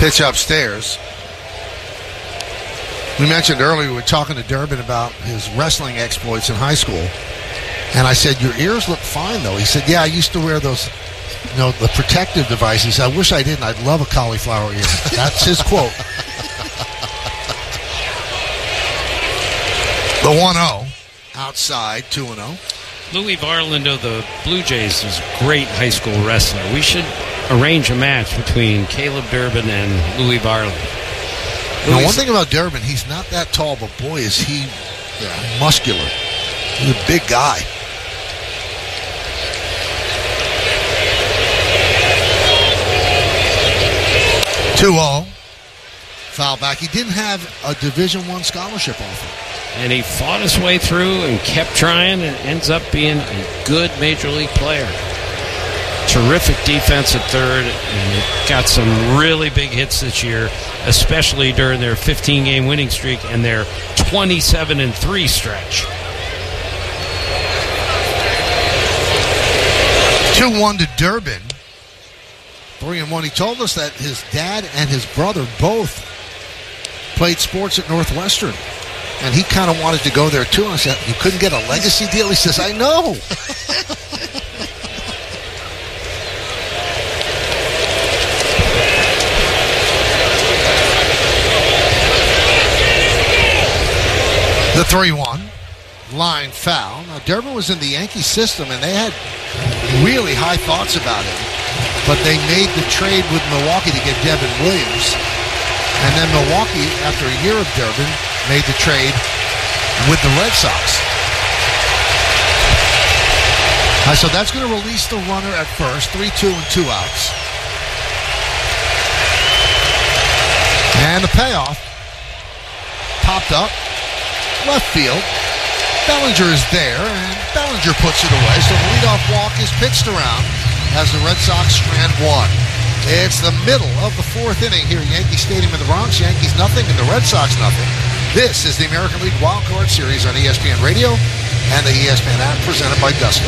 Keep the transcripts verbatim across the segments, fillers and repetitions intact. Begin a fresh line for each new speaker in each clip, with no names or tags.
Pitch upstairs. We mentioned earlier we were talking to Durbin about his wrestling exploits in high school. And I said, your ears look fine, though. He said, yeah, I used to wear those, you know, the protective devices. I wish I didn't. I'd love a cauliflower ear. That's his quote. The one oh. Outside, two and oh.
Louis Varland of the Blue Jays is a great high school wrestler. We should arrange a match between Caleb Durbin and Louis Varland.
Now, one thing about Durbin, he's not that tall, but boy, is he yeah, muscular. He's a big guy. two oh. Foul back. He didn't have a Division I scholarship offer.
And he fought his way through and kept trying and ends up being a good major league player. Terrific defense at third, and got some really big hits this year, especially during their fifteen-game winning streak and their twenty-seven and three stretch.
two one to Durbin. three and one. He told us that his dad and his brother both played sports at Northwestern. And he kind of wanted to go there, too. And I said, you couldn't get a legacy deal? He says, I know. The three one. Line foul. Now, Durbin was in the Yankee system, and they had really high thoughts about him. But they made the trade with Milwaukee to get Devin Williams. And then Milwaukee, after a year of Durbin, made the trade with the Red Sox. All right, so that's going to release the runner at first. three two and two outs. And the payoff. Popped up. Left field. Bellinger is there, and Bellinger puts it away. So the leadoff walk is pitched around as the Red Sox strand one. It's the middle of the fourth inning here at Yankee Stadium in the Bronx. Yankees nothing and the Red Sox nothing. This is the American League Wild Card Series on E S P N Radio and the E S P N app presented by Gusto.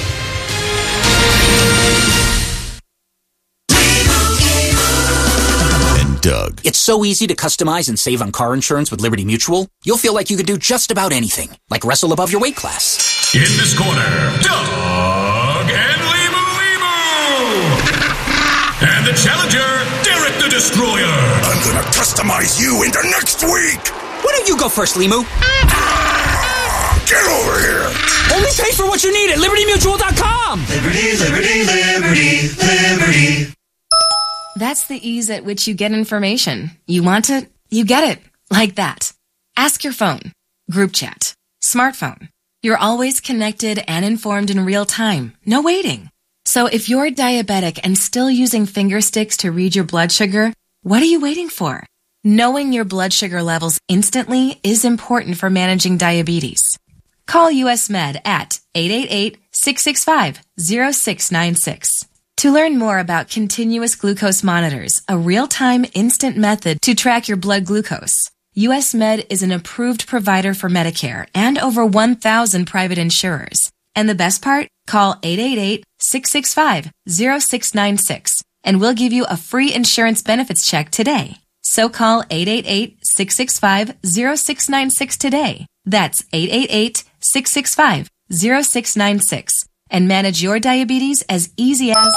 And Doug. It's so easy to customize and save on car insurance with Liberty Mutual. You'll feel like you could do just about anything, like wrestle above your weight class.
In this corner, Doug and Limu Limu. And the challenger, Derek the Destroyer.
I'm gonna customize you into next week.
Why don't you go first, Limu?
Ah, get over here.
Only pay for what you need at Liberty Mutual dot com.
Liberty, Liberty, Liberty, Liberty.
That's the ease at which you get information. You want it, you get it. Like that. Ask your phone. Group chat. Smartphone. You're always connected and informed in real time. No waiting. So if you're diabetic and still using finger sticks to read your blood sugar, what are you waiting for? Knowing your blood sugar levels instantly is important for managing diabetes. Call U S Med at eight eight eight, six six five, zero six nine six. To learn more about continuous glucose monitors, a real-time instant method to track your blood glucose, U S Med is an approved provider for Medicare and over one thousand private insurers. And the best part? Call eight eight eight, six six five, zero six nine six and we'll give you a free insurance benefits check today. So call eight eight eight, six six five, zero six nine six today. That's eight eight eight, six six five, zero six nine six and manage your diabetes as easy as...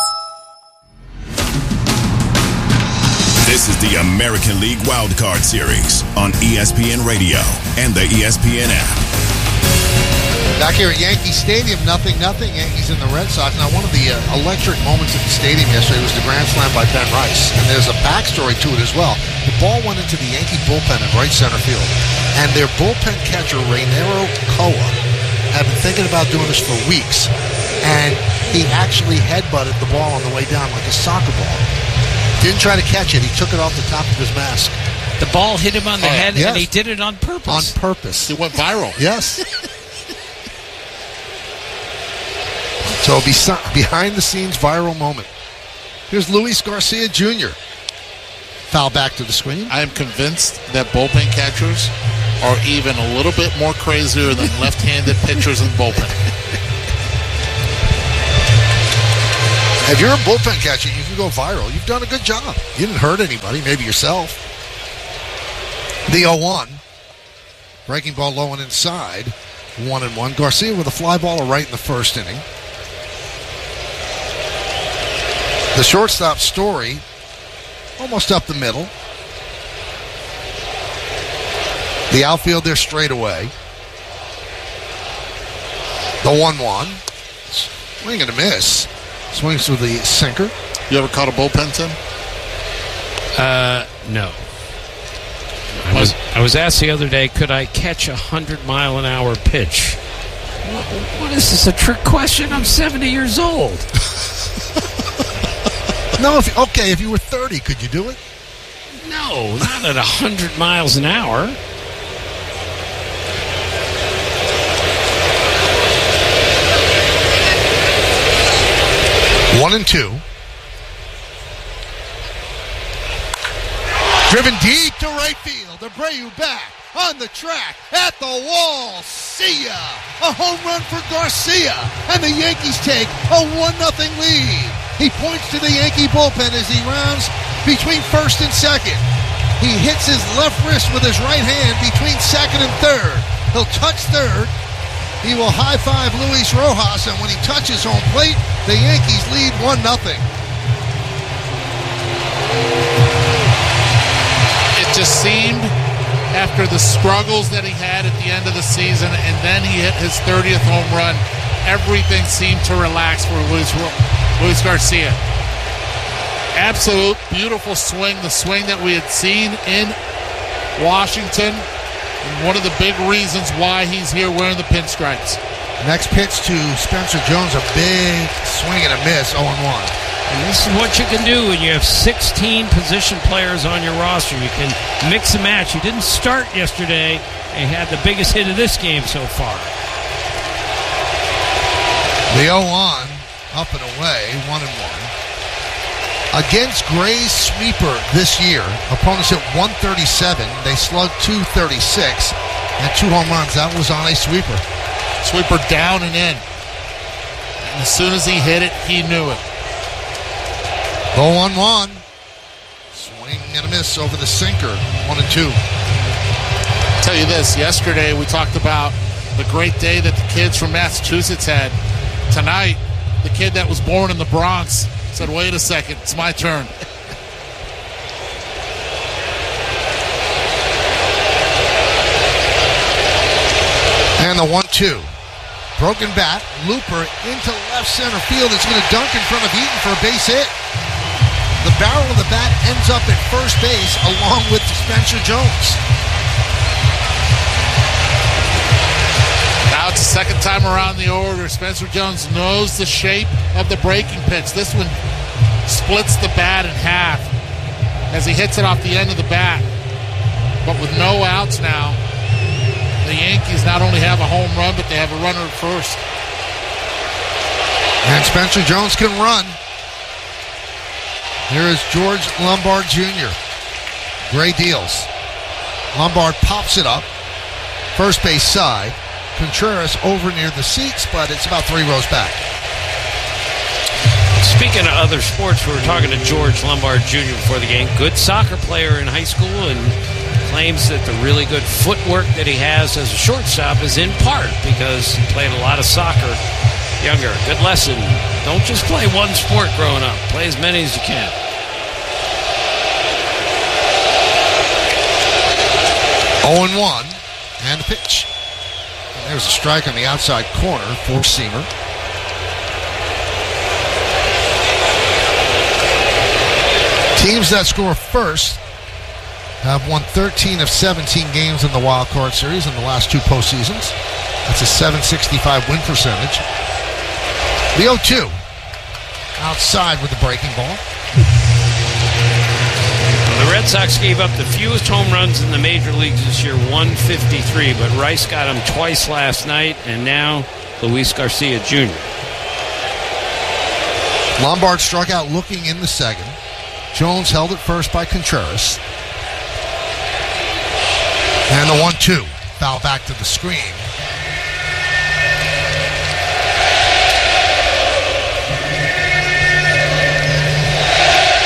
This is the American League Wildcard Series on E S P N Radio and the E S P N app.
Back here at Yankee Stadium, nothing, nothing. Yankees and the Red Sox. Now, one of the uh, electric moments at the stadium yesterday was the grand slam by Ben Rice. And there's a backstory to it as well. The ball went into the Yankee bullpen in right center field. And their bullpen catcher, Reynero Koa, had been thinking about doing this for weeks. And he actually headbutted the ball on the way down like a soccer ball. Didn't try to catch it. He took it off the top of his mask.
The ball hit him on the
uh,
head,
yes.
and he did it on purpose.
On purpose.
It went viral.
Yes. So, behind the scenes viral moment. Here's Luis Garcia Junior Foul back to the screen.
I am convinced that bullpen catchers are even a little bit more crazier than left-handed pitchers in the bullpen.
If you're a bullpen catcher, you can go viral. You've done a good job. You didn't hurt anybody, maybe yourself. The oh one. Breaking ball low and inside. One and one. Garcia with a fly ball right in the first inning. The shortstop, Story, almost up the middle. The outfield there straight away. The one one. Swing and a miss. Swings with the sinker.
You ever caught a bullpen, Tim?
Uh, no. I was I was asked the other day, could I catch a hundred mile an hour pitch? What, what is this, a trick question? I'm seventy years old.
No, if okay, if you were thirty, could you do it?
No, not at a hundred miles an hour.
One and two. Driven deep to right field. Abreu back on the track at the wall. See ya! A home run for Garcia, and the Yankees take a one nothing lead. He points to the Yankee bullpen as he rounds between first and second. He hits his left wrist with his right hand between second and third. He'll touch third. He will high-five Luis Rojas, and when he touches home plate, the Yankees lead one nothing.
It just seemed, after the struggles that he had at the end of the season, and then he hit his thirtieth home run, everything seemed to relax for Luis, Luis Garcia. Absolute beautiful swing, the swing that we had seen in Washington. One of the big reasons why he's here wearing the pinstripes.
Next pitch to Spencer Jones, a big swing and a miss, oh and one.
And this is what you can do when you have sixteen position players on your roster. You can mix and match. You didn't start yesterday and had the biggest hit of this game so far.
The oh one, up and away, one and one. Against Gray's sweeper this year, opponents hit one thirty-seven. They slugged two thirty-six and two home runs. That was on a sweeper.
Sweeper down and in. And as soon as he hit it, he knew it.
The one one. Swing and a miss over the sinker. One and two.
I'll tell you this, yesterday we talked about the great day that the kids from Massachusetts had. Tonight, the kid that was born in the Bronx said, wait a second, it's my turn.
And the one two. Broken bat. Looper into left center field. It's going to dunk in front of Eaton for a base hit. The barrel of the bat ends up at first base along with Spencer Jones.
Now it's the second time around the order. Spencer Jones knows the shape of the breaking pitch. This one splits the bat in half as he hits it off the end of the bat. But with no outs now, the Yankees not only have a home run, but they have a runner at first.
And Spencer Jones can run. Here is George Lombard Junior Gray deals. Lombard pops it up. First base side. Contreras over near the seats, but it's about three rows back.
Speaking of other sports, we were talking to George Lombard Junior before the game. Good soccer player in high school, and claims that the really good footwork that he has as a shortstop is in part because he played a lot of soccer younger. Good lesson. Don't just play one sport growing up. Play as many as you can.
oh and one, and a pitch. And there's a strike on the outside corner for Seamer. Teams that score first have won thirteen of seventeen games in the Wild Card Series in the last two postseasons. That's a seven sixty-five win percentage. The oh two. Outside with the breaking ball.
Well, the Red Sox gave up the fewest home runs in the major leagues this year, one fifty-three, but Rice got them twice last night, and now Luis Garcia Junior
Lombard struck out looking in the second. Jones held it first by Contreras. And the one two. Foul back to the screen.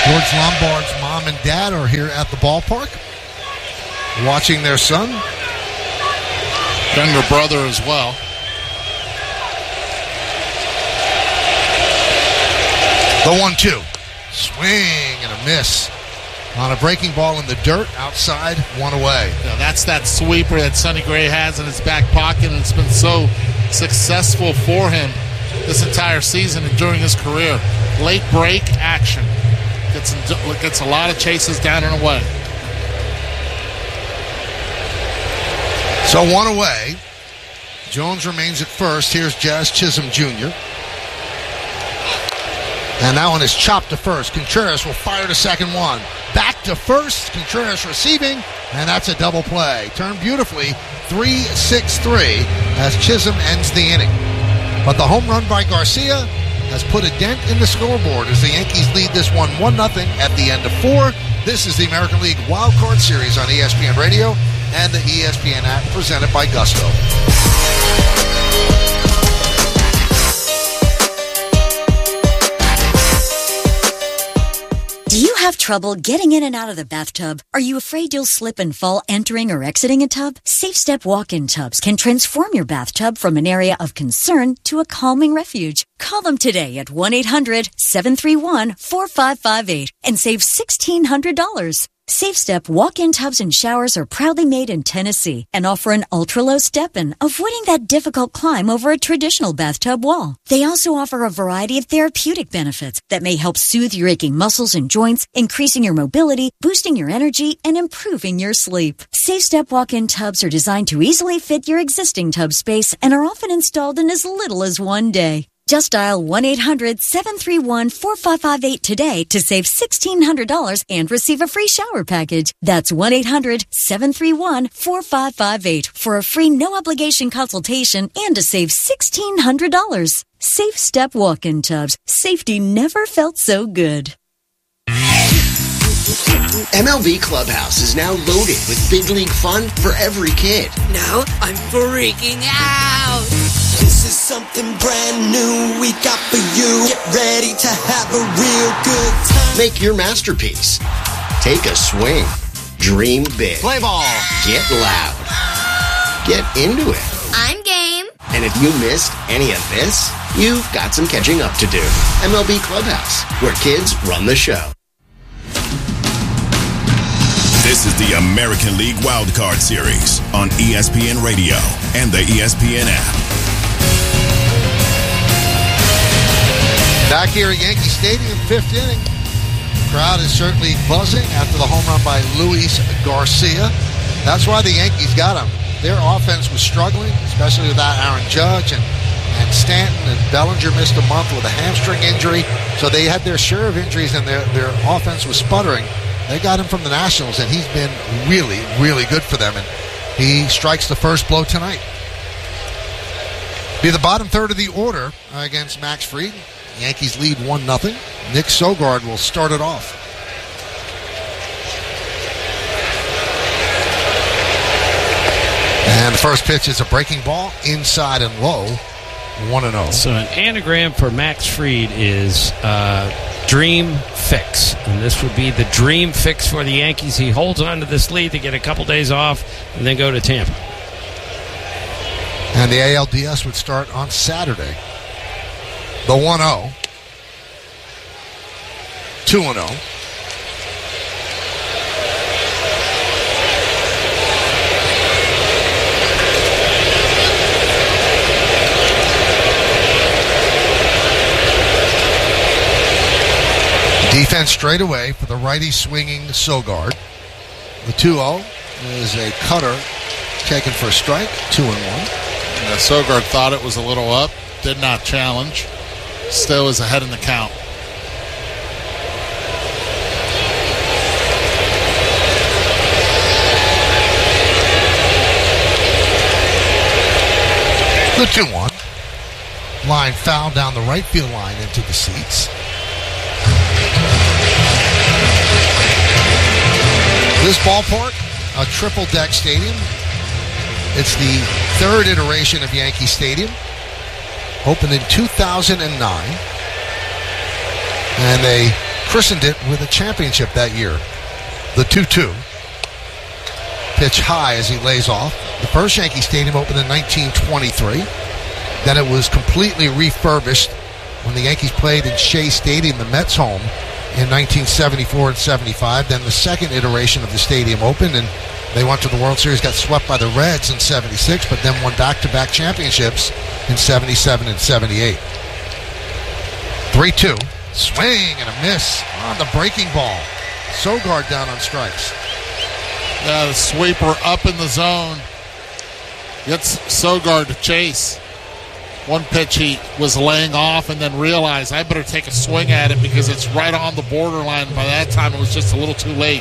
George Lombard's mom and dad are here at the ballpark watching their son.
Younger brother as well.
The one two. Swing and a miss. On a breaking ball in the dirt, outside, one away.
Yeah, that's that sweeper that Sonny Gray has in his back pocket, and it's been so successful for him this entire season and during his career. Late break action. Gets, gets a lot of chases down and away.
So one away. Jones remains at first. Here's Jazz Chisholm Junior And that one is chopped to first. Contreras will fire to second one. Back to first. Contreras receiving. And that's a double play. Turned beautifully. three six three as Chisholm ends the inning. But the home run by Garcia has put a dent in the scoreboard as the Yankees lead this one one nothing at the end of four. This is the American League Wild Card Series on E S P N Radio and the E S P N app presented by Gusto.
Do you have trouble getting in and out of the bathtub? Are you afraid you'll slip and fall entering or exiting a tub? SafeStep walk-in tubs can transform your bathtub from an area of concern to a calming refuge. Call them today at one eight hundred seven three one four five five eight and save sixteen hundred dollars. SafeStep walk-in tubs and showers are proudly made in Tennessee and offer an ultra-low step-in, avoiding that difficult climb over a traditional bathtub wall. They also offer a variety of therapeutic benefits that may help soothe your aching muscles and joints, increasing your mobility, boosting your energy, and improving your sleep. SafeStep walk-in tubs are designed to easily fit your existing tub space and are often installed in as little as one day. Just dial one eight hundred seven three one four five five eight today to save sixteen hundred dollars and receive a free shower package. That's one eight hundred seven three one four five five eight for a free no-obligation consultation and to save sixteen hundred dollars. Safe Step walk-in tubs. Safety never felt so good.
M L B Clubhouse is now loaded with big league fun for every kid.
Now I'm freaking out.
This is something brand new we got for you. Get ready to have a real good time.
Make your masterpiece. Take a swing. Dream big.
Play ball.
Get loud. Get into it.
I'm game.
And if you missed any of this, you've got some catching up to do. M L B Clubhouse, where kids run the show.
This is the American League Wild Card Series on E S P N Radio and the E S P N app.
Back here at Yankee Stadium, fifth inning. Crowd is certainly buzzing after the home run by Luis Garcia. That's why the Yankees got him. Their offense was struggling, especially without Aaron Judge and, and Stanton, and Bellinger missed a month with a hamstring injury. So they had their share of injuries, and their, their offense was sputtering. They got him from the Nationals, and he's been really, really good for them. And he strikes the first blow tonight. Be the bottom third of the order against Max Fried. Yankees lead one nothing. Nick Sogard will start it off. And the first pitch is a breaking ball, inside and low, one and oh.
So an anagram for Max Fried is uh, dream fix. And this would be the dream fix for the Yankees. He holds on to this lead to get a couple days off and then go to Tampa.
And the A L D S would start on Saturday. The one oh. two and oh. Defense straight away for the righty swinging Sogard. The two oh is a cutter taken for a strike, two and one.
Yeah, Sogard thought it was a little up, did not challenge. Still is ahead in the count.
The two one. Line foul down the right field line into the seats. This ballpark, a triple-deck stadium. It's the third iteration of Yankee Stadium. Opened in two thousand nine. And they christened it with a championship that year. The two two. Pitch high as he lays off. The first Yankee Stadium opened in nineteen twenty-three. Then it was completely refurbished when the Yankees played in Shea Stadium, the Mets home, in nineteen seventy-four and seventy-five. Then the second iteration of the stadium opened, and they went to the World Series, got swept by the Reds in seventy-six, but then won back-to-back championships in seventy-seven and seventy-eight. three two. Swing and a miss on the breaking ball. Sogard down on strikes.
Uh, the sweeper up in the zone. Gets Sogard to chase. One pitch he was laying off and then realized I better take a swing at it because it's right on the borderline. By that time it was just a little too late.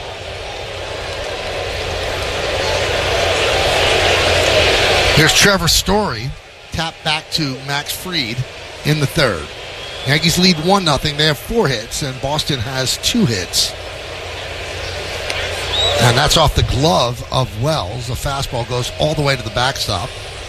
Here's Trevor Story. Tap back to Max Fried in the third. Yankees lead one nothing. They have four hits, and Boston has two hits. And that's off the glove of Wells. The fastball goes all the way to the backstop.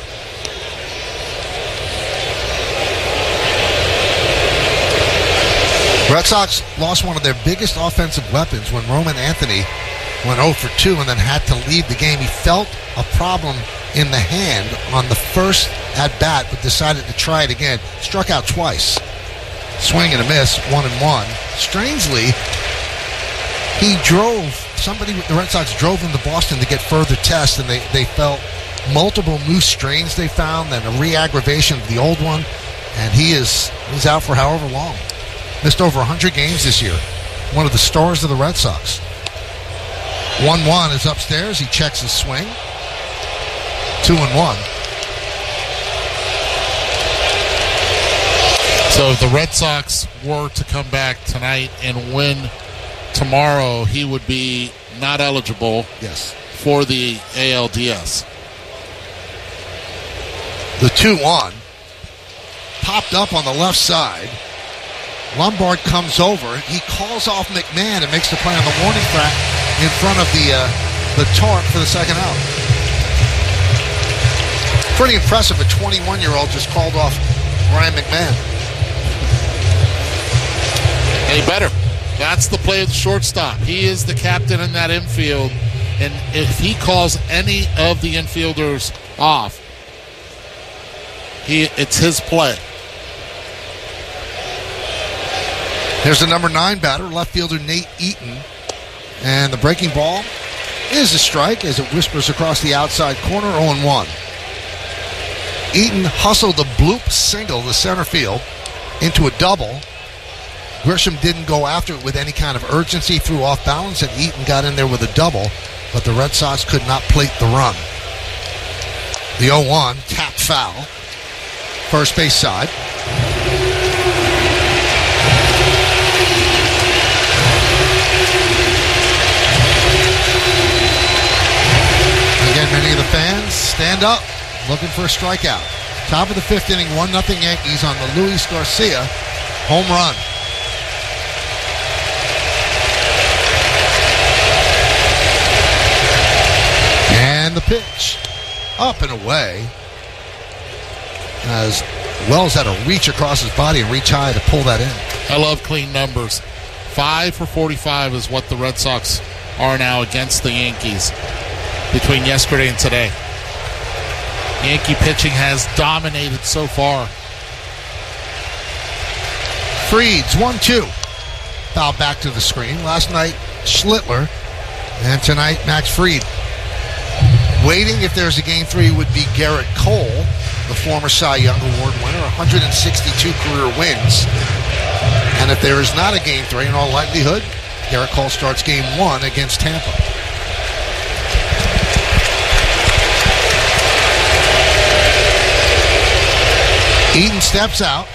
Red Sox lost one of their biggest offensive weapons when Roman Anthony went oh for two and then had to leave the game. He felt a problem in the hand on the first at-bat, but decided to try it again. Struck out twice. Swing and a miss, one and one. Strangely, he drove, somebody, the Red Sox drove him to Boston to get further tests, and they, they felt multiple new strains they found, then a re-aggravation of the old one, and he is he's out for however long. Missed over one hundred games this year. One of the stars of the Red Sox. one one is upstairs. He checks his swing. two and one.
So if the Red Sox were to come back tonight and win tomorrow, he would be not eligible
yes.
for the A L D S.
The two one popped up on the left side. Lombard comes over. He calls off McMahon and makes the play on the warning track in front of the uh, the tarp for the second out. Pretty impressive. A twenty-one-year-old just called off Ryan McMahon.
Any better. That's the play of the shortstop. He is the captain in that infield, and if he calls any of the infielders off, he it's his play.
Here's the number nine batter, left fielder Nate Eaton. And the breaking ball is a strike as it whispers across the outside corner, oh and one. Eaton hustled a bloop single to center field into a double. Grisham didn't go after it with any kind of urgency, threw off balance, and Eaton got in there with a double, but the Red Sox could not plate the run. The oh one, tapped foul, first base side. Again, many of the fans stand up, looking for a strikeout. Top of the fifth inning, one nothing Yankees on the Luis Garcia home run. And the pitch, up and away, as Wells had to reach across his body and reach high to pull that in.
I love clean numbers. Five for forty-five is what the Red Sox are now against the Yankees between yesterday and today. Yankee pitching has dominated so far.
Fried's one two. Foul back to the screen. Last night, Schlittler, and tonight, Max Fried. Waiting if there's a game three would be Garrett Cole, the former Cy Young Award winner, one hundred sixty-two career wins. And if there is not a game three, in all likelihood, Garrett Cole starts game one against Tampa. Eaton steps out,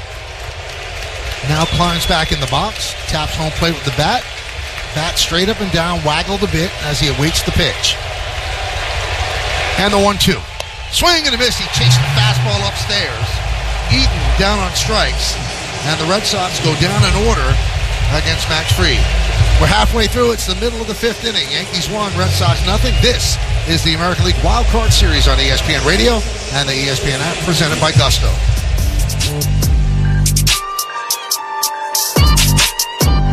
now climbs back in the box, taps home plate with the bat. Bat straight up and down, waggled a bit as he awaits the pitch. And the one two. Swing and a miss. He chased the fastball upstairs. Eaton down on strikes. And the Red Sox go down in order against Max Fried. We're halfway through. It's the middle of the fifth inning. Yankees one, Red Sox nothing. This is the American League Wild Card Series on E S P N Radio and the E S P N app, presented by Gusto.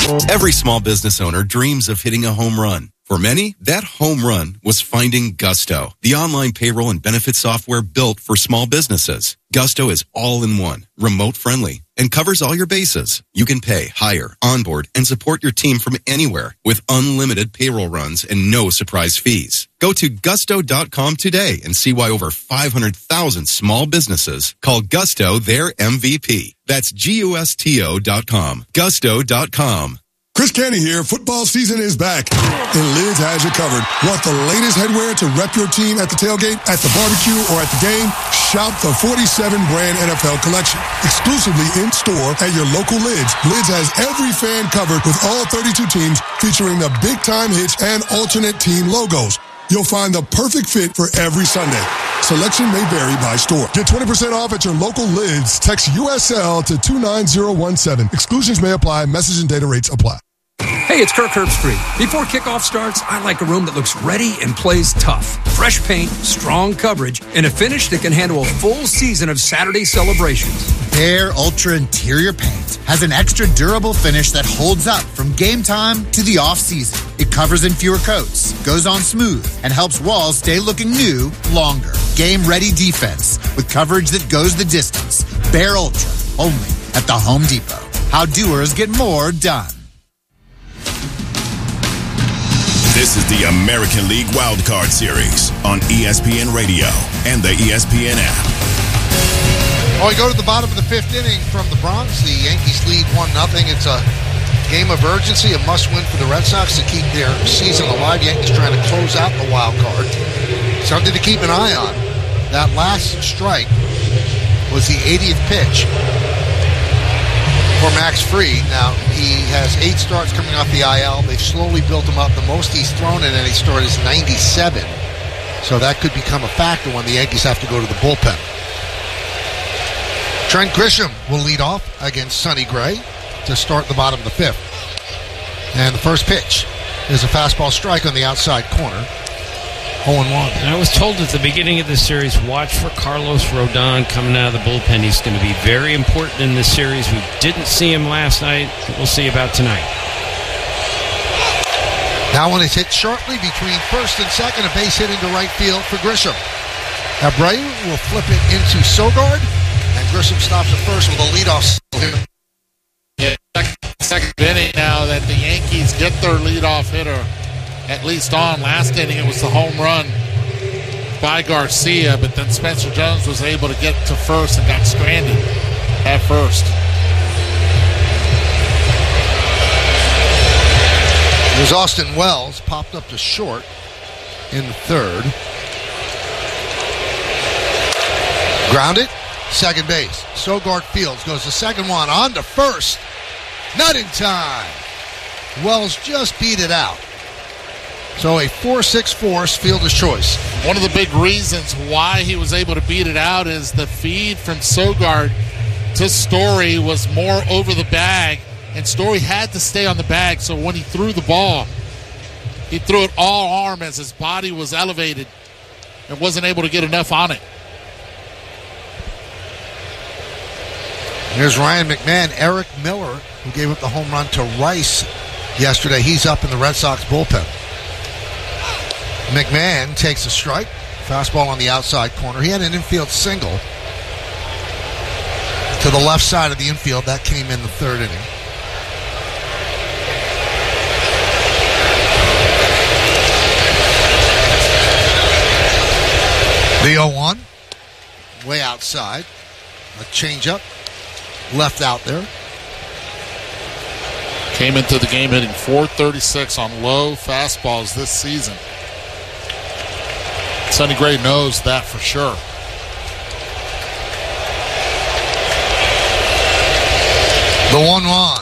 Every small business owner dreams of hitting a home run. For many, that home run was finding Gusto, the online payroll and benefit software built for small businesses. Gusto is all-in-one, remote-friendly, and covers all your bases. You can pay, hire, onboard, and support your team from anywhere with unlimited payroll runs and no surprise fees. Go to gusto dot com today and see why over five hundred thousand small businesses call Gusto their M V P. That's G U S T O dot com. gusto dot com.
Chris Canty here. Football season is back, and Lids has you covered. Want the latest headwear to rep your team at the tailgate, at the barbecue, or at the game? Shop the forty-seven brand N F L collection. Exclusively in-store at your local Lids. Lids has every fan covered with all thirty-two teams, featuring the big-time hits and alternate team logos. You'll find the perfect fit for every Sunday. Selection may vary by store. Get twenty percent off at your local Lids. Text U S L to two nine zero one seven. Exclusions may apply. Message and data rates apply.
Hey, it's Kirk Herbstreit. Before kickoff starts, I like a room that looks ready and plays tough. Fresh paint, strong coverage, and a finish that can handle a full season of Saturday celebrations.
Behr Ultra Interior Paint has an extra durable finish that holds up from game time to the off-season. It covers in fewer coats, goes on smooth, and helps walls stay looking new longer. Game-ready defense with coverage that goes the distance. Behr Ultra, only at the Home Depot. How doers get more done.
This is the American League Wildcard Series on E S P N Radio and the E S P N app.
Well, we go to the bottom of the fifth inning from the Bronx. The Yankees lead one nothing. It's a game of urgency, a must-win for the Red Sox to keep their season alive. Yankees trying to close out the wild card. Something to keep an eye on. That last strike was the eightieth pitch for Max Fried. Now, he has eight starts coming off the I L. They've slowly built him up. The most he's thrown in any start is ninety-seven. So that could become a factor when the Yankees have to go to the bullpen. Trent Grisham will lead off against Sonny Gray to start the bottom of the fifth. And the first pitch is a fastball strike on the outside corner. oh and one.
And I was told at the beginning of the series, watch for Carlos Rodon coming out of the bullpen. He's going to be very important in this series. We didn't see him last night. We'll see about tonight.
That one is hit sharply between first and second. A base hit into right field for Grisham. Abreu will flip it into Sogard, and Grisham stops at first with a leadoff.
Yeah, second, second inning now that the Yankees get their leadoff hitter at least on. Last inning it was the home run by Garcia, but then Spencer Jones was able to get to first and got stranded at first.
There's Austin Wells, popped up to short in the third. Grounded, second base. Sogard Fields goes the second one on to first. Not in time. Wells just beat it out. So a four six force fielder's choice.
One of the big reasons why he was able to beat it out is the feed from Sogard to Story was more over the bag, and Story had to stay on the bag, so when he threw the ball, he threw it all arm as his body was elevated and wasn't able to get enough on it.
Here's Ryan McMahon. Eric Miller, who gave up the home run to Rice yesterday, he's up in the Red Sox bullpen. McMahon takes a strike. Fastball on the outside corner. He had an infield single to the left side of the infield. That came in the third inning. The oh one. Way outside. A changeup. Left out there.
Came into the game hitting four thirty-six on low fastballs this season. Sonny Gray knows that for sure.
The one one.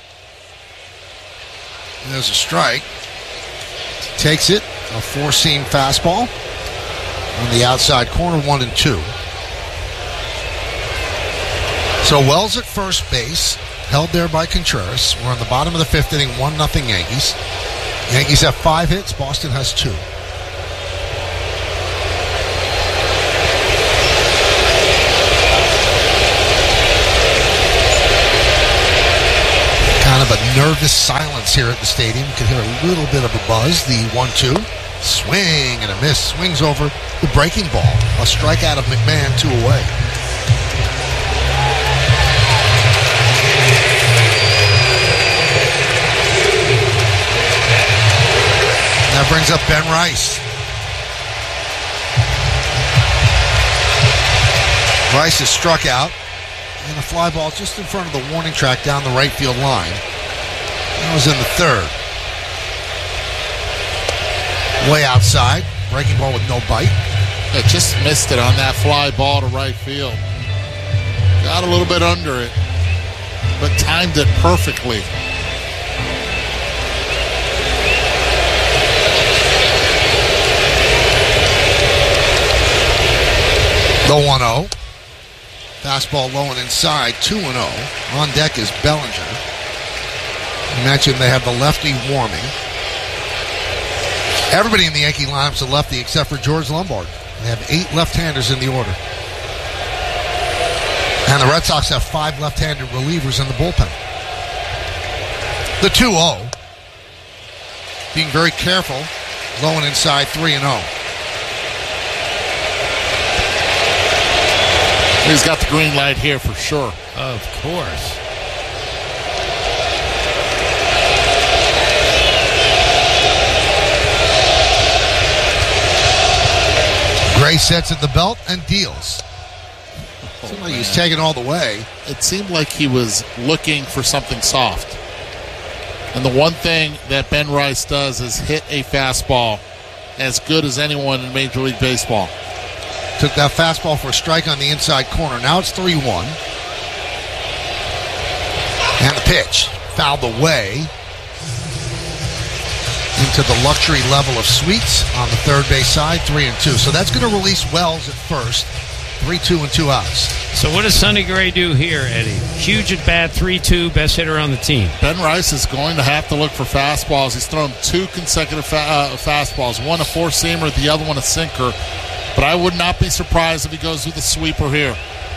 There's a strike. Takes it. A four-seam fastball on the outside corner, one and two. So Wells at first base, held there by Contreras. We're on the bottom of the fifth inning, one nothing Yankees. Yankees have five hits. Boston has two. Kind of a nervous silence here at the stadium. You can hear a little bit of a buzz. The one two. Swing and a miss. Swings over the breaking ball. A strikeout of McMahon, two away. That brings up Ben Rice. Rice is struck out. And a fly ball just in front of the warning track down the right field line. That was in the third. Way outside. Breaking ball with no bite.
It just missed it on that fly ball to right field. Got a little bit under it, but timed it perfectly.
The one oh. Fastball low and inside, two and oh. On deck is Bellinger. You mentioned they have the lefty warming. Everybody in the Yankee lineup's a lefty except for George Lombard. They have eight left-handers in the order. And the Red Sox have five left-handed relievers in the bullpen. The two oh. Being very careful. Low and inside, three and oh.
He's got the green light here for sure.
Of course.
Gray sets at the belt and deals.
Oh,
seemed like he's taking all the way.
It seemed like he was looking for something soft. And the one thing that Ben Rice does is hit a fastball as good as anyone in Major League Baseball.
Took that fastball for a strike on the inside corner. Now it's three one. And the pitch fouled away into the luxury level of suites on the third base side, three and two. So that's going to release Wells at first. Three, two, and two outs.
So what does Sonny Gray do here, Eddie? Huge at bat, three two, best hitter on the team.
Ben Rice is going to have to look for fastballs. He's thrown two consecutive fa- uh, fastballs. One a four-seamer, the other one a sinker. But I would not be surprised if he goes with a sweeper here.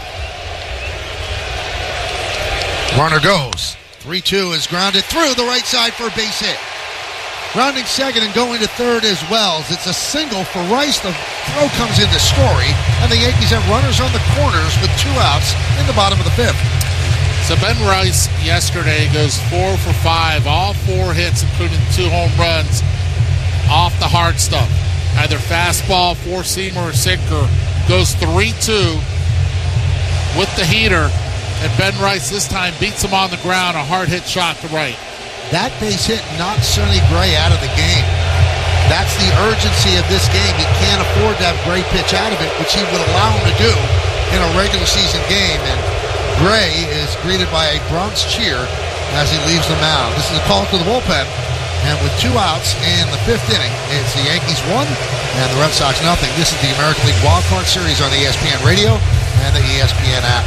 Runner goes. three two is grounded through the right side for a base hit. Rounding second and going to third as Wells. It's a single for Rice. The throw comes into Story, and the Yankees have runners on the corners with two outs in the bottom of the fifth.
So Ben Rice yesterday goes four for five, all four hits, including two home runs, off the hard stuff. Either fastball, four-seamer, or sinker. Goes three two with the heater, and Ben Rice this time beats him on the ground, a hard hit shot to right.
That base hit knocked Sonny Gray out of the game. That's the urgency of this game. He can't afford to have Gray pitch out of it, which he would allow him to do in a regular season game. And Gray is greeted by a Bronx cheer as he leaves the mound. This is a call to the bullpen. And with two outs in the fifth inning, it's the Yankees one and the Red Sox nothing. This is the American League Wild Card Series on E S P N Radio and the E S P N app.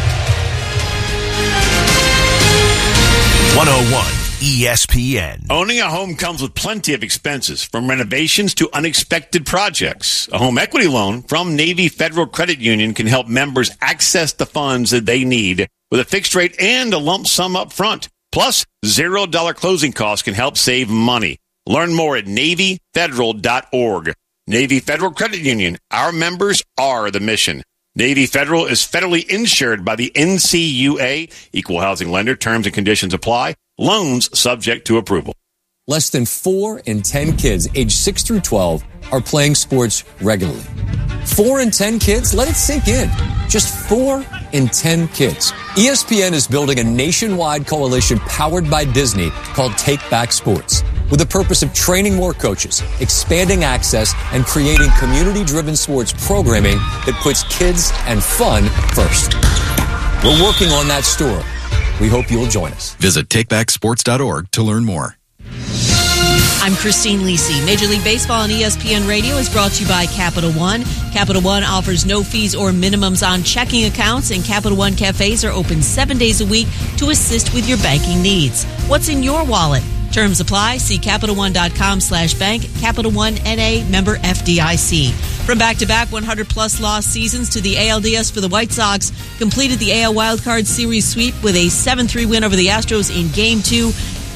one oh one E S P N.
Owning a home comes with plenty of expenses, from renovations to unexpected projects. A home equity loan from Navy Federal Credit Union can help members access the funds that they need with a fixed rate and a lump sum up front. Plus, zero dollar closing costs can help save money. Learn more at Navy Federal dot org. Navy Federal Credit Union. Our members are the mission. Navy Federal is federally insured by the N C U A. Equal housing lender. Terms and conditions apply. Loans subject to approval.
Less than four in ten kids aged six through twelve are playing sports regularly. Four in ten kids? Let it sink in. Just four in ten kids. E S P N is building a nationwide coalition powered by Disney called Take Back Sports, with the purpose of training more coaches, expanding access, and creating community-driven sports programming that puts kids and fun first. We're working on that story. We hope you'll join us.
Visit take back sports dot org to learn more.
I'm Christine Lisi. Major League Baseball on E S P N Radio is brought to you by Capital One. Capital One offers no fees or minimums on checking accounts, and Capital One cafes are open seven days a week to assist with your banking needs. What's in your wallet? Terms apply. See Capital One dot com slash bank. Capital One N A, member F D I C. From back-to-back one hundred plus lost seasons to the A L D S for the White Sox, completed the A L Wildcard Series sweep with a seven three win over the Astros in Game two.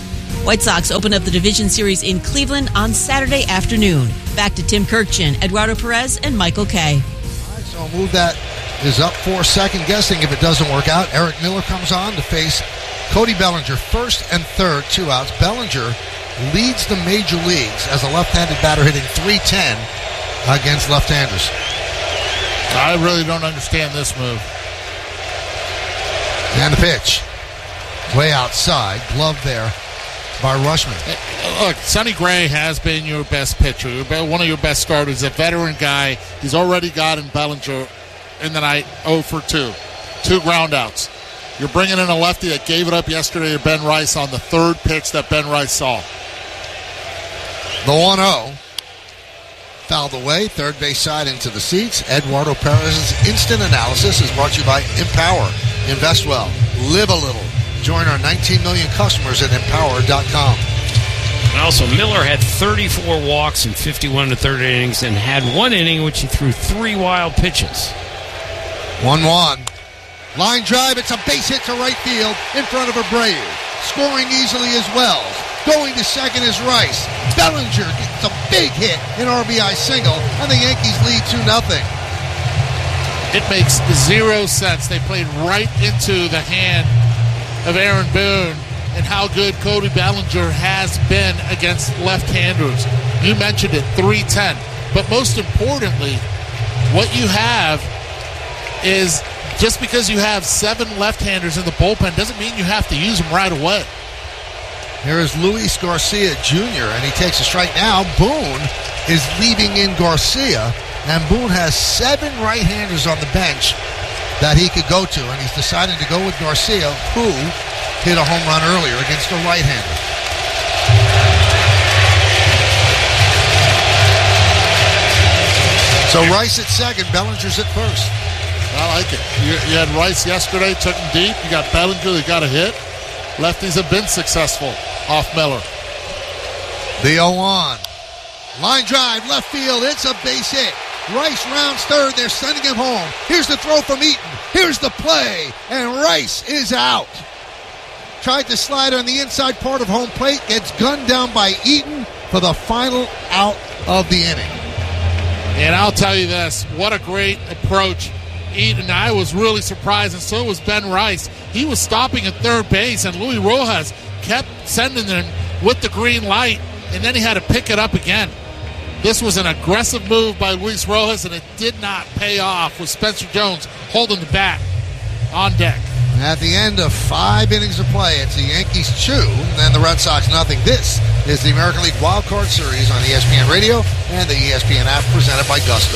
White Sox open up the division series in Cleveland on Saturday afternoon. Back to Tim Kirkchin, Eduardo Perez, and Michael Kay.
All right, so a move that is up for second guessing if it doesn't work out. Eric Miller comes on to face Cody Bellinger. First and third, two outs. Bellinger leads the major leagues as a left-handed batter, hitting three ten against left-handers.
I really don't understand this move.
And the pitch. Way outside. Glove there by Rushman.
Look, Sonny Gray has been your best pitcher, one of your best starters, a veteran guy. He's already gotten Bellinger in the night oh for two. Two groundouts. You're bringing in a lefty that gave it up yesterday to Ben Rice on the third pitch that Ben Rice saw.
The one oh. Fouled away, third base side into the seats. Eduardo Perez's instant analysis is brought to you by Empower. Invest well. Live a little. Join our nineteen million customers at empower dot com.
And also, Miller had thirty-four walks in fifty-one to third innings and had one inning in which he threw three wild pitches.
one one. Line drive, it's a base hit to right field in front of Abreu. Scoring easily as Wells. Going to second is Rice. Bellinger gets a big hit, an R B I single, and the Yankees lead two nothing.
It makes zero sense. They played right into the hand of Aaron Boone and how good Cody Bellinger has been against left-handers. You mentioned it, three ten. But most importantly, what you have is just because you have seven left-handers in the bullpen doesn't mean you have to use them right away.
Here is Luis Garcia Junior, and he takes a strike now. Boone is leaving in Garcia, and Boone has seven right-handers on the bench that he could go to, and he's decided to go with Garcia, who hit a home run earlier against a right-hander. So Rice at second, Bellinger's at first.
I like it. You, you had Rice yesterday, took him deep. You got Bellinger, they got a hit. Lefties have been successful off Miller.
The oh one. Line drive, left field, it's a base hit. Rice rounds third, they're sending him home. Here's the throw from Eaton. Here's the play, and Rice is out. Tried to slide on the inside part of home plate, gets gunned down by Eaton for the final out of the inning.
And I'll tell you this, what a great approach. Eaton, I was really surprised, and so was Ben Rice. He was stopping at third base, and Luis Rojas kept sending them with the green light, and then he had to pick it up again. This was an aggressive move by Luis Rojas, and it did not pay off with Spencer Jones holding the bat on deck.
At the end of five innings of play, it's the Yankees two and the Red Sox nothing. This is the American League Wild Card Series on E S P N Radio and the E S P N app, presented by Gusto.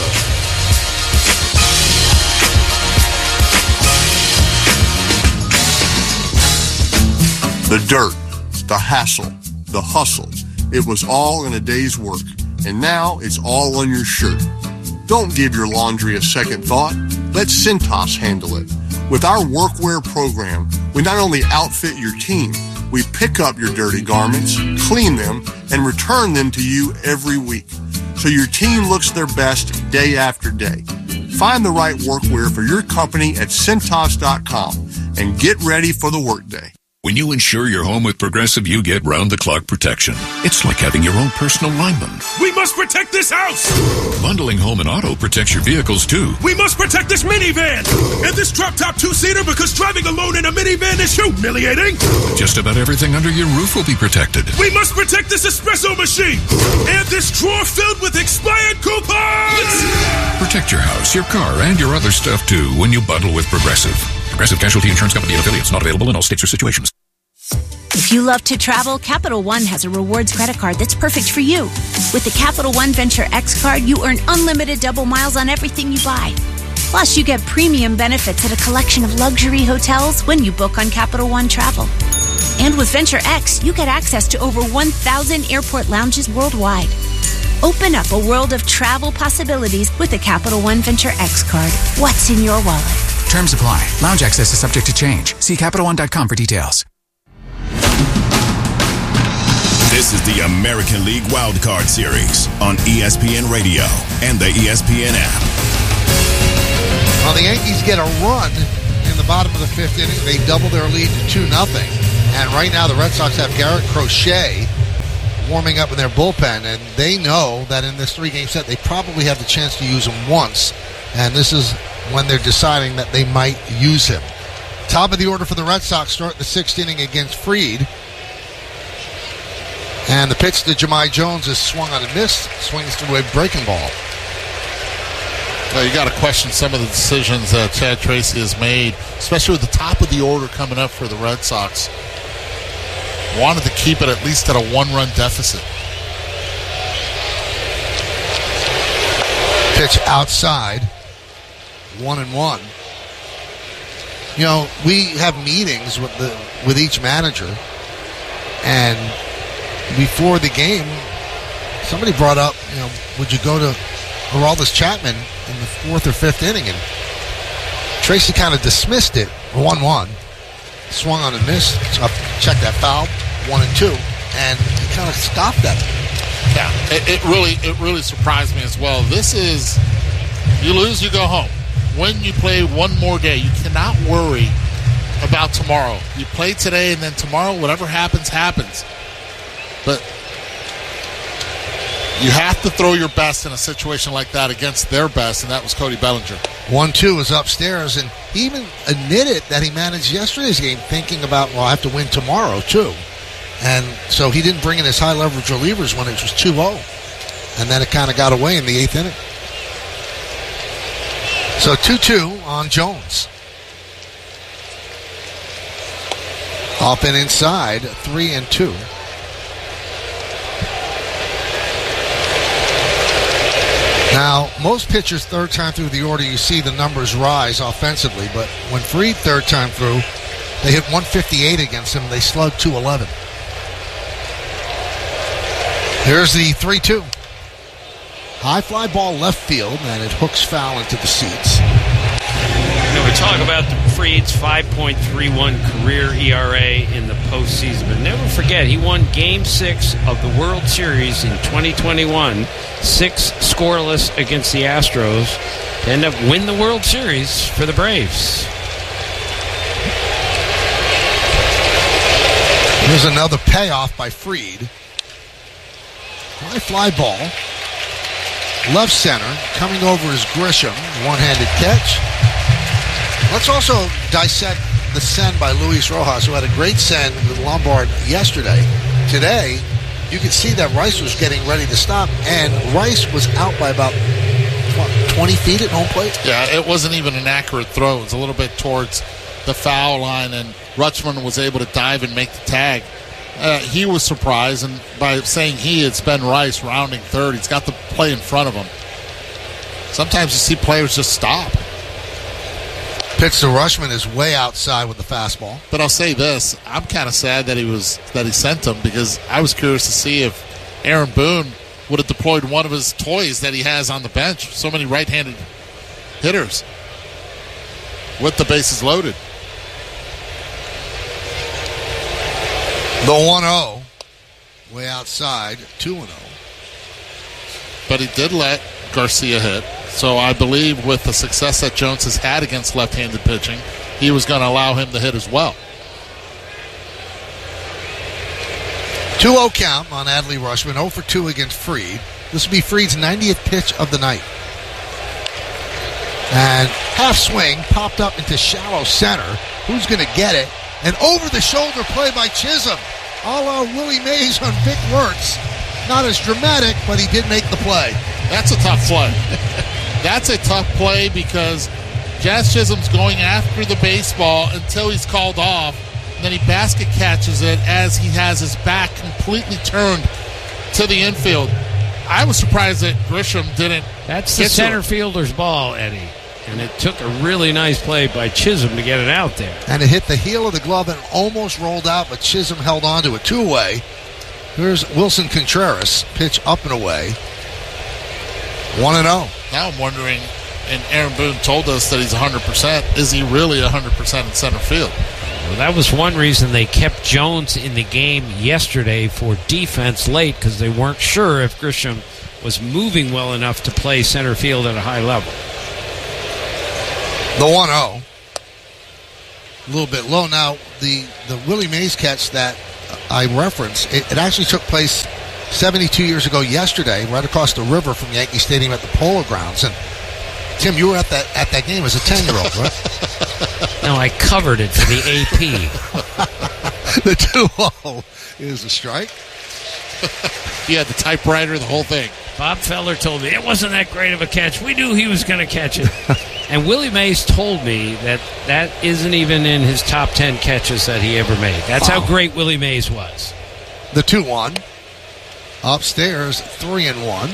The dirt, the hassle, the hustle. It was all in a day's work, and now it's all on your shirt. Don't give your laundry a second thought. Let Cintas handle it. With our workwear program, we not only outfit your team, we pick up your dirty garments, clean them, and return them to you every week, so your team looks their best day after day. Find the right workwear for your company at Cintas dot com and get ready for the workday.
When you insure your home with Progressive, you get round-the-clock protection. It's like having your own personal lineman. We must protect this house! Bundling home and auto protects your vehicles, too. We must protect this minivan! And this drop-top two-seater, because driving alone in a minivan is humiliating! Just about everything under your roof will be protected. We must protect this espresso machine! And this drawer filled with expired coupons! Protect your house, your car, and your other stuff, too, when you bundle with Progressive. Progressive Casualty Insurance Company and affiliates, not available in all states or situations.
If you love to travel, Capital One has a rewards credit card that's perfect for you. With the Capital One Venture X card, you earn unlimited double miles on everything you buy. Plus, you get premium benefits at a collection of luxury hotels when you book on Capital One Travel. And with Venture X, you get access to over one thousand airport lounges worldwide. Open up a world of travel possibilities with the Capital One Venture X card. What's in your wallet?
Terms apply. Lounge access is subject to change. See Capital One dot com for details.
This is the American League Wild Card Series on E S P N Radio and the E S P N app.
Well, the Yankees get a run in the bottom of the fifth inning. They double their lead to two nothing. And right now the Red Sox have Garrett Crochet warming up in their bullpen, and they know that in this three-game set they probably have the chance to use him once, and this is when they're deciding that they might use him. Top of the order for the Red Sox, starting the sixth inning against Fried. And the pitch to Jahmai Jones is swung on and missed, swings through a breaking ball.
Well, you got to question some of the decisions that Chad Tracy has made, especially with the top of the order coming up for the Red Sox. Wanted to keep it at least at a one-run deficit.
Pitch outside, one and one. You know, we have meetings with the with each manager, and before the game, somebody brought up, you know, would you go to Aroldis Chapman in the fourth or fifth inning? And Tracy kind of dismissed it, one one. Swung on and missed. Check that foul, one and two, and he kind of stopped that.
Yeah, it, it really, it really surprised me as well. This is, you lose, you go home. When you play one more day, you cannot worry about tomorrow. You play today, and then tomorrow, whatever happens, happens. But you have to throw your best in a situation like that against their best, and that was Cody Bellinger.
one two is upstairs, and he even admitted that he managed yesterday's game thinking about, well, I have to win tomorrow, too. And so he didn't bring in his high-leverage relievers when it was two oh. And then it kind of got away in the eighth inning. So two two on Jones. Up and inside, three and two. Now, most pitchers third time through the order, you see the numbers rise offensively, but when Fried third time through, they hit one fifty-eight against him. They slugged two eleven. Here's the three two. High fly ball left field, and it hooks foul into the seats.
You know, we talk about the Fried's five point three one career E R A in the postseason, but never forget, he won Game six of the World Series in twenty twenty-one, six scoreless against the Astros, to end up win the World Series for the Braves.
Here's another payoff by Fried. High fly ball. Left center. Coming over is Grisham. One-handed catch. Let's also dissect the send by Luis Rojas, who had a great send with Lombard yesterday. Today, you could see that Rice was getting ready to stop, and Rice was out by about what, twenty feet at home plate?
Yeah, it wasn't even an accurate throw. It was a little bit towards the foul line, and Rutschman was able to dive and make the tag. Uh, he was surprised, and by saying he, it's Ben Rice rounding third. He's got the play in front of him. Sometimes you see players just stop.
Pitch to Rutschman is way outside with the fastball.
But I'll say this: I'm kind of sad that he was that he sent him, because I was curious to see if Aaron Boone would have deployed one of his toys that he has on the bench. So many right-handed hitters with the bases loaded.
The one oh, way outside, two and oh.
But he did let Garcia hit. So I believe with the success that Jones has had against left-handed pitching, he was going to allow him to hit as well.
two oh count on Adley Rutschman, oh for two against Fried. This will be Fried's ninetieth pitch of the night. And half swing, popped up into shallow center. Who's going to get it? An over-the-shoulder play by Chisholm, a la Willie Mays on Vic Wertz. Not as dramatic, but he did make the play.
That's a tough play. That's a tough play because Jazz Chisholm's going after the baseball until he's called off. And then he basket catches it as he has his back completely turned to the infield. I was surprised that Grisham didn't.
That's the center fielder's ball, Eddie. And it took a really nice play by Chisholm to get it out there.
And it hit the heel of the glove and almost rolled out, but Chisholm held on to it. Two-away. Here's Wilson Contreras. Pitch up and away. one and oh.
Now I'm wondering, and Aaron Boone told us that he's one hundred percent. Is he really one hundred percent in center field?
Well, that was one reason they kept Jones in the game yesterday for defense late, because they weren't sure if Grisham was moving well enough to play center field at a high level.
The one oh. a little bit low. Now, the, the Willie Mays catch that I referenced, it, it actually took place seventy-two years ago yesterday, right across the river from Yankee Stadium at the Polo Grounds. And Tim, you were at that at that game as a ten-year-old, right?
No, I covered it for the A P.
The two oh is a strike.
He had the typewriter, the whole thing.
Bob Feller told me it wasn't that great of a catch. We knew he was going to catch it. And Willie Mays told me that that isn't even in his top ten catches that he ever made. That's
wow.
how great Willie Mays was.
The two one. Upstairs, three and one.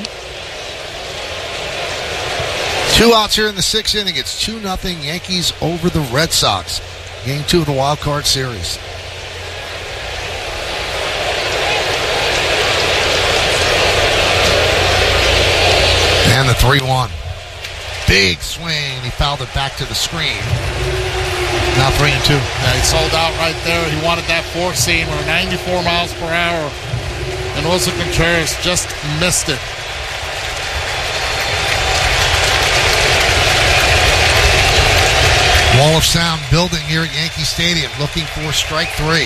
Two outs here in the sixth inning. It's two nothing Yankees over the Red Sox. Game two of the Wild Card Series. And the three one. Big swing. He fouled it back to the screen. Now three and two.
Yeah, he sold out right there. He wanted that four-seamer, ninety-four miles per hour. And Wilson Contreras just missed it.
Wall of sound building here at Yankee Stadium, looking for strike three.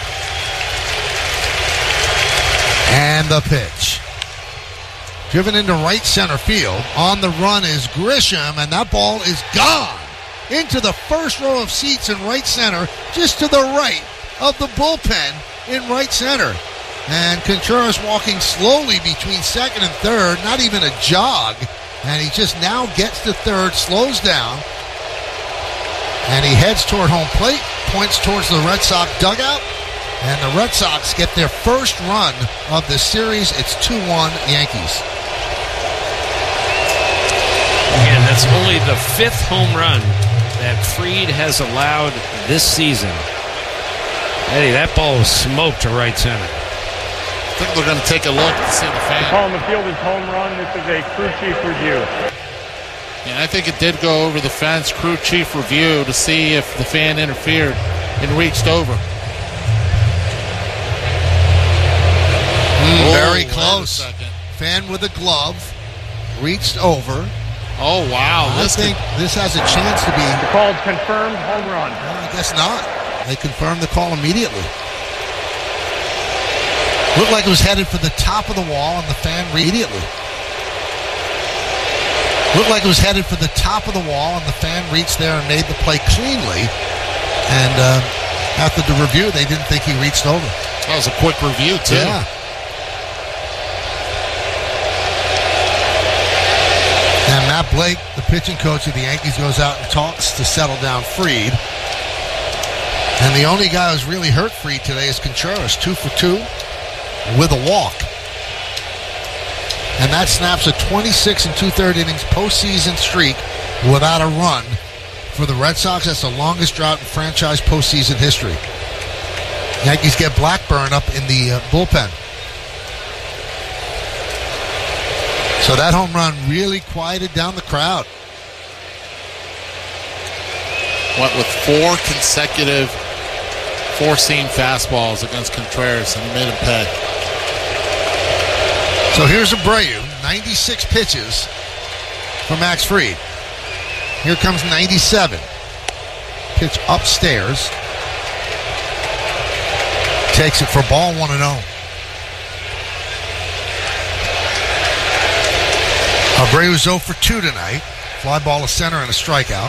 And the pitch. Driven into right center field. On the run is Grisham, and that ball is gone into the first row of seats in right center, just to the right of the bullpen in right center. And Contreras walking slowly between second and third, not even a jog. And he just now gets to third, slows down, and he heads toward home plate, points towards the Red Sox dugout, and the Red Sox get their first run of the series. It's two one Yankees.
Again, that's only the fifth home run that Fried has allowed this season. Eddie, that ball was smoked to right center.
I think we're going to take a look to see the fan.
The call on the field is home run. This is a crew chief review.
Yeah, I think it did go over the fence. Crew chief review to see if the fan interfered and reached over.
Mm, very close. Fan with a glove reached over.
Oh, wow.
I
this
think
could...
this has a chance to be...
The call's confirmed home run.
Well, I guess not. They confirmed the call immediately. Looked like it was headed for the top of the wall, and the fan immediately. Looked like it was headed for the top of the wall, and the fan reached there and made the play cleanly. And uh, after the review, they didn't think he reached over.
That was a quick review, too.
Yeah. And Matt Blake, the pitching coach of the Yankees, goes out and talks to settle down Fried. And the only guy who's really hurt Fried today is Contreras, two for two with a walk. And that snaps a twenty-six and two-thirds innings postseason streak without a run for the Red Sox. That's the longest drought in franchise postseason history. Yankees get Blackburn up in the uh, bullpen. So that home run really quieted down the crowd.
Went with four consecutive four-seam fastballs against Contreras, and he made him pay.
So here's Abreu, ninety-six pitches for Max Fried. Here comes ninety-seven. Pitch upstairs. Takes it for ball one and oh. Abreu's oh for two tonight. Fly ball to center and a strikeout.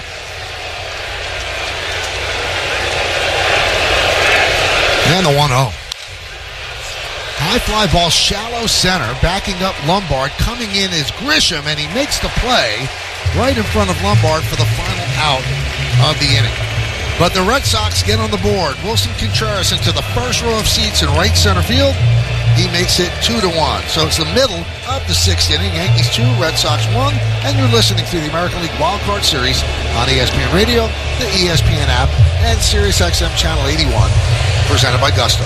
And the one oh. High fly ball, shallow center, backing up Lombard. Coming in is Grisham, and he makes the play right in front of Lombard for the final out of the inning. But the Red Sox get on the board. Wilson Contreras into the first row of seats in right center field. He makes it two to one. So it's the middle of the sixth inning. Yankees two, Red Sox one, and you're listening to the American League Wild Card Series on E S P N Radio, the E S P N app, and Sirius X M Channel eighty-one, presented by Gusto.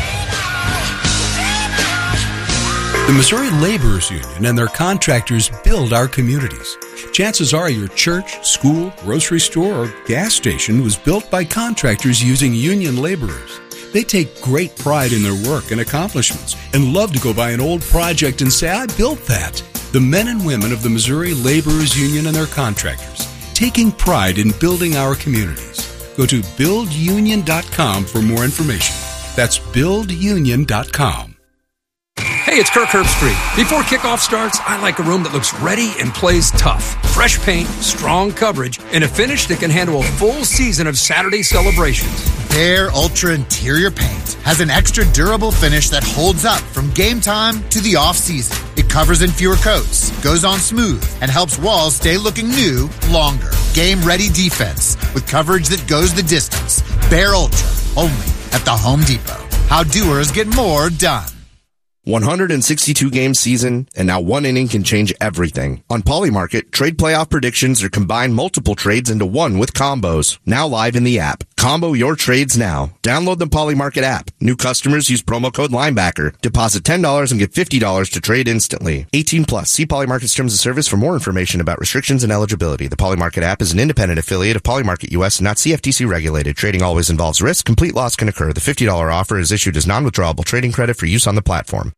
The Missouri Laborers Union and their contractors build our communities. Chances are your church, school, grocery store, or gas station was built by contractors using union laborers. They take great pride in their work and accomplishments and love to go by an old project and say, I built that. The men and women of the Missouri Laborers Union and their contractors, taking pride in building our communities. Go to build union dot com for more information. That's build union dot com.
Hey, it's Kirk Herbstreit. Before kickoff starts, I like a room that looks ready and plays tough. Fresh paint, strong coverage, and a finish that can handle a full season of Saturday celebrations.
Behr Ultra Interior Paint has an extra durable finish that holds up from game time to the off-season. It covers in fewer coats, goes on smooth, and helps walls stay looking new longer. Game-ready defense with coverage that goes the distance. Behr Ultra, only at the Home Depot. How doers get more done.
one hundred sixty-two game season, and now one inning can change everything. On Polymarket, trade playoff predictions are combined multiple trades into one with combos. Now live in the app. Combo your trades now. Download the Polymarket app. New customers use promo code Linebacker. Deposit ten dollars and get fifty dollars to trade instantly. eighteen plus. See Polymarket's terms of service for more information about restrictions and eligibility. The Polymarket app is an independent affiliate of Polymarket U S and not C F T C regulated. Trading always involves risk. Complete loss can occur. The fifty dollars offer is issued as non-withdrawable trading credit for use on the platform.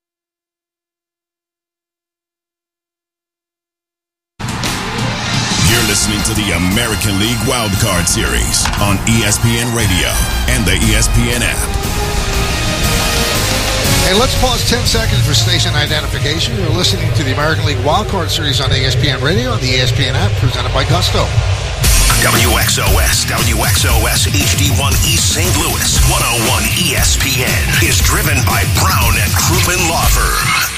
Listening to the American League Wildcard Series on E S P N Radio and the E S P N app.
Hey, let's pause ten seconds for station identification. You're listening to the American League Wildcard Series on E S P N Radio and the E S P N app, presented by Gusto.
W X O S, W X O S H D one East Saint Louis, one oh one E S P N is driven by Brown and Crouppen Law Firm.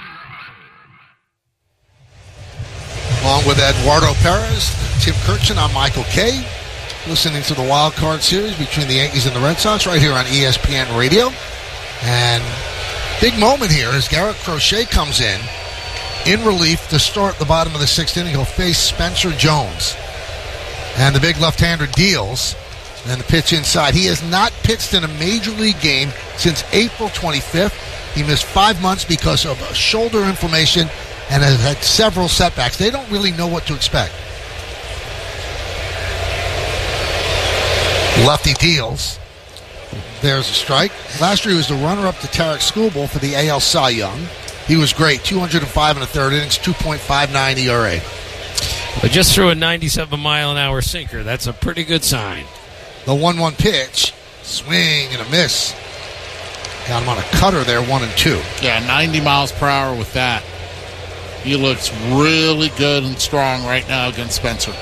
Along with Eduardo Perez, Tim Kirchin, I'm Michael Kay. Listening to the Wild Card Series between the Yankees and the Red Sox right here on E S P N Radio. And big moment here as Garrett Crochet comes in, in relief to start the bottom of the sixth inning. He'll face Spencer Jones. And the big left-hander deals. And the pitch inside. He has not pitched in a major league game since April twenty-fifth. He missed five months because of shoulder inflammation and has had several setbacks. They don't really know what to expect. Lefty deals. There's a strike. Last year he was the runner-up to Tarek Skubal for the A L Cy Young. He was great. two hundred five and a third innings, two point five nine E R A.
But just threw a ninety-seven mile an hour sinker. That's a pretty good sign.
The one one pitch. Swing and a miss. Got him on a cutter there, one and two.
Yeah, ninety miles per hour with that. He looks really good and strong right now against Spencer.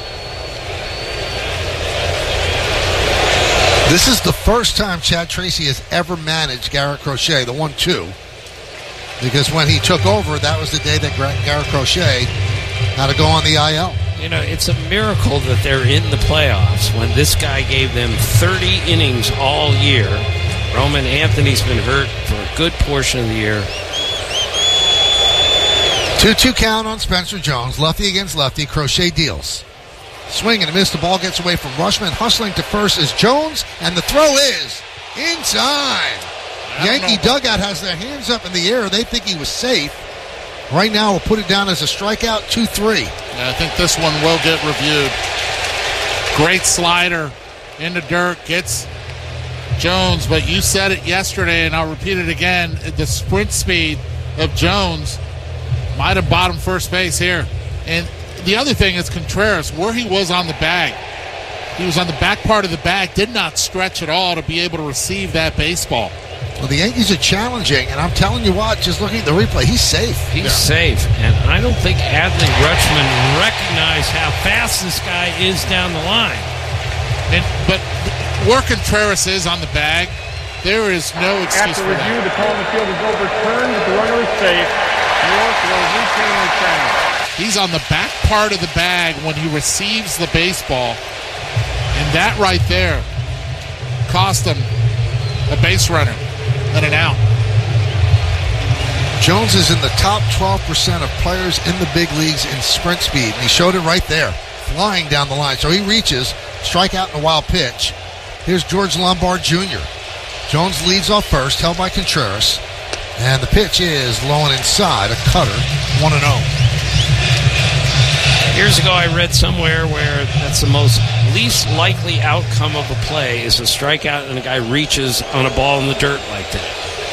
This is the first time Chad Tracy has ever managed Garrett Crochet, the one two. Because when he took over, that was the day that Garrett Crochet had to go on the I L.
You know, it's a miracle that they're in the playoffs when this guy gave them thirty innings all year. Roman Anthony's been hurt for a good portion of the year.
two two count on Spencer Jones. Lefty against lefty. Crochet deals. Swing and a miss. The ball gets away from Rushman. Hustling to first is Jones. And the throw is inside. Yankee dugout has their hands up in the air. They think he was safe. Right now, we'll put it down as a strikeout, two three.
Yeah, I think this one will get reviewed. Great slider into dirt. Gets Jones. But you said it yesterday, and I'll repeat it again. The sprint speed of Jones might have bottomed first base here. And the other thing is Contreras, where he was on the bag. He was on the back part of the bag, did not stretch at all to be able to receive that baseball.
Well, the Yankees are challenging, and I'm telling you what, just looking at the replay, he's safe.
He's
yeah.
safe. And I don't think Adley Rutschman recognized how fast this guy is down the line.
And But where Contreras is on the bag, there is no excuse
After
for
review,
that.
the call on the field is overturned. The runner is safe. York will retain the challenge.
He's on the back part of the bag when he receives the baseball. And that right there cost him a base runner and an out.
Jones is in the top twelve percent of players in the big leagues in sprint speed. And he showed it right there, flying down the line. So he reaches, strikeout and a wild pitch. Here's George Lombard Junior Jones leads off first, held by Contreras. And the pitch is low and inside, a cutter, one and oh.
Years ago, I read somewhere where that's the most least likely outcome of a play is a strikeout and a guy reaches on a ball in the dirt like that.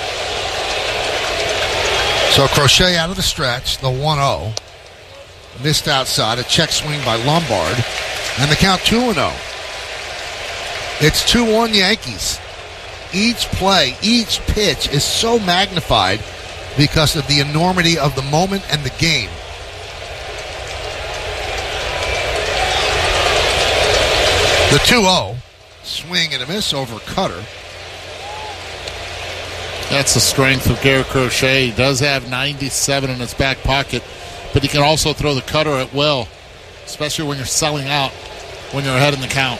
So Crochet out of the stretch, the one oh. Missed outside, a check swing by Lombard, and the count two and oh. It's two one Yankees. Each play, each pitch is so magnified because of the enormity of the moment and the game. The two oh. Swing and a miss over Cutter.
That's the strength of Garrett Crochet. He does have ninety-seven in his back pocket, but he can also throw the cutter at will, especially when you're selling out, when you're ahead in the count.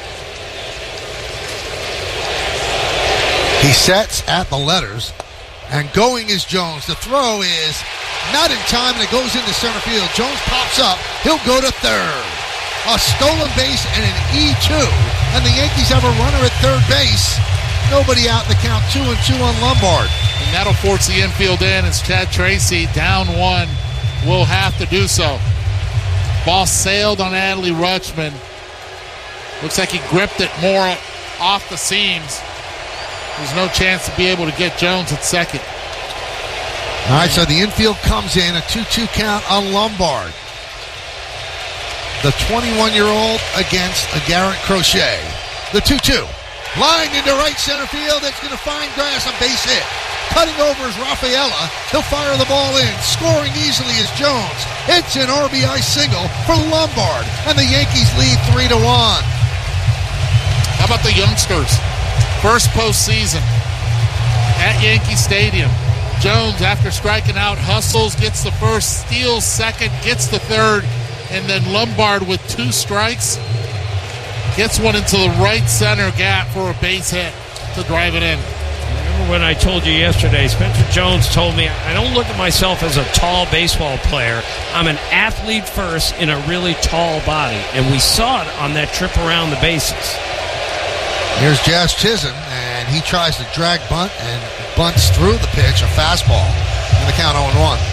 He sets at the letters, and going is Jones. The throw is not in time, and it goes into center field. Jones pops up. He'll go to third. A stolen base and an E two, and the Yankees have a runner at third base. Nobody out in the count, two and two on Lombard.
And that'll force the infield in as Chad Tracy, down one, will have to do so. Ball sailed on Adley Rutschman. Looks like he gripped it more off the seams. There's no chance to be able to get Jones at second.
All right, so the infield comes in, a two two count on Lombard. The twenty-one-year-old against a Garrett Crochet. The two two. Line into right center field. That's going to find grass on base hit. Cutting over is Rafaela. He'll fire the ball in. Scoring easily is Jones. It's an R B I single for Lombard. And the Yankees lead three to one.
How about the youngsters? First postseason at Yankee Stadium. Jones, after striking out, hustles, gets the first, steals second, gets the third, and then Lombard with two strikes gets one into the right center gap for a base hit to drive it in.
Remember when I told you yesterday, Spencer Jones told me, I don't look at myself as a tall baseball player. I'm an athlete first in a really tall body. And we saw it on that trip around the bases.
Here's Jazz Chisholm, and he tries to drag bunt and bunts through the pitch, a fastball, and the count oh and one.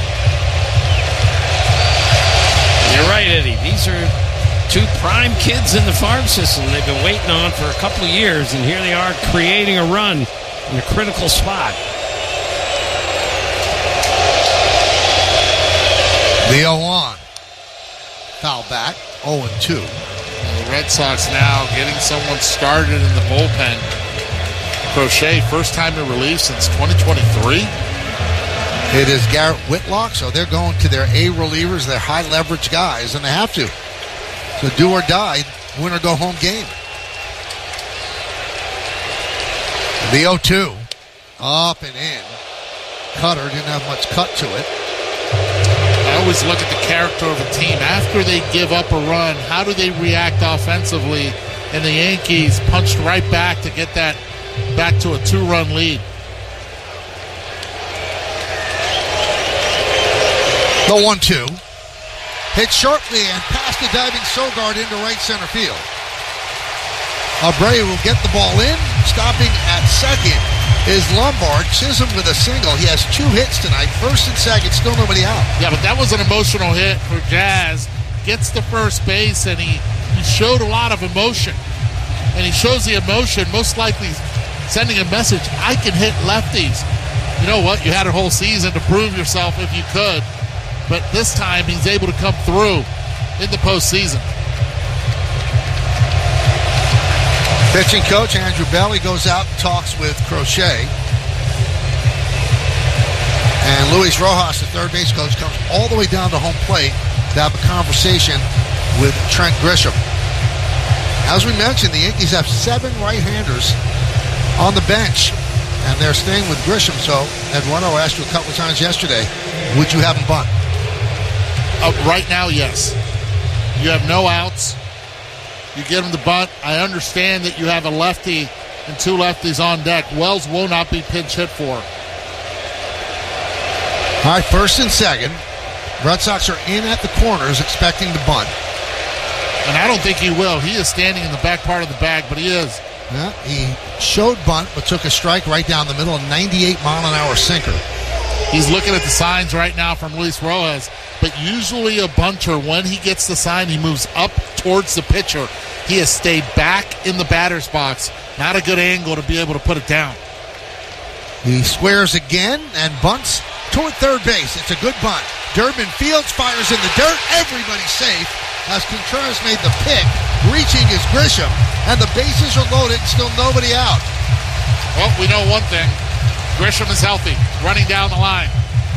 You're right, Eddie. These are two prime kids in the farm system they've been waiting on for a couple of years, and here they are creating a run in a critical spot.
The oh one. Foul back, oh and two.
The Red Sox now getting someone started in the bullpen. Crochet, first time in relief since twenty twenty-three.
It is Garrett Whitlock, so they're going to their A relievers, their high leverage guys, and they have to. So do or die, win or go home game. The oh two, up and in. Cutter didn't have much cut to it.
I always look at the character of a team. After they give up a run, how do they react offensively? And the Yankees punched right back to get that back to a two-run lead.
The one two. Hit sharply and past the diving Sogard into right center field. Abreu will get the ball in. Stopping at second is Lombard. Chisholm with a single. He has two hits tonight. First and second, still nobody out.
Yeah, but that was an emotional hit for Jazz. Gets to first base, and he, he showed a lot of emotion. And he shows the emotion, most likely sending a message, I can hit lefties. You know what? You had a whole season to prove yourself if you could. But this time, he's able to come through in the postseason.
Pitching coach Andrew Belly goes out and talks with Crochet. And Luis Rojas, the third base coach, comes all the way down to home plate to have a conversation with Trent Grisham. As we mentioned, the Yankees have seven right-handers on the bench, and they're staying with Grisham. So, Eduardo, I asked you a couple of times yesterday, would you have him bunt?
Uh, right now, yes. You have no outs. You get him the bunt. I understand that you have a lefty and two lefties on deck. Wells will not be pinch hit for.
All right, first and second. Red Sox are in at the corners expecting to bunt.
And I don't think he will. He is standing in the back part of the bag, but he is.
Yeah, he showed bunt, but took a strike right down the middle, a ninety-eight mile an hour sinker.
He's looking at the signs right now from Luis Rojas, but usually a bunter, when he gets the sign, he moves up towards the pitcher. He has stayed back in the batter's box. Not a good angle to be able to put it down.
He squares again and bunts toward third base. It's a good bunt. Durbin Fields fires in the dirt. Everybody's safe. as Contreras made the pick, reaching is Grisham, and the bases are loaded, still nobody out.
Well, we know one thing. Grisham is healthy, running down the line.